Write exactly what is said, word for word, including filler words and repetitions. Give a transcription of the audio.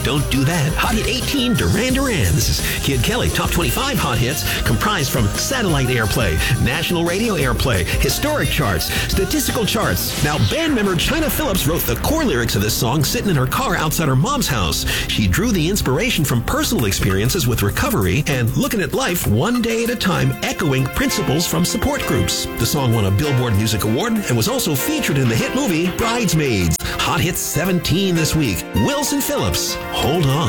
Don't do that. Hot Hit eighteen, Duran Duran. This is Kid Kelly. Top twenty-five hot hits comprised from satellite airplay, national radio airplay, historic charts, statistical charts. Now, band member China Phillips wrote the core lyrics of this song sitting in her car outside her mom's house. She drew the inspiration from personal experiences with recovery and looking at life one day at a time, echoing principles from support groups. The song won a Billboard Music Award and was also featured in the hit movie Bridesmaids. Hot Hits seventeen this week. Wilson Phillips. Hold on.